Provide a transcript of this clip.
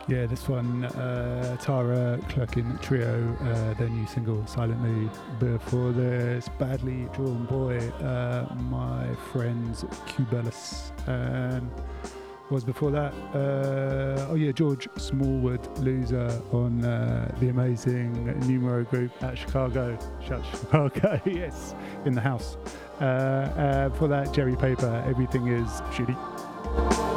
Yeah, this one, Tara Cluckin Trio, their new single, Silently. Before this, Badly Drawn Boy, my friends Cubellus. And was before that, George Smallwood, Loser, on the amazing Numero group at Chicago. Shout Chicago, yes, in the house. For that, Jerry Paper, Everything Is Shitty.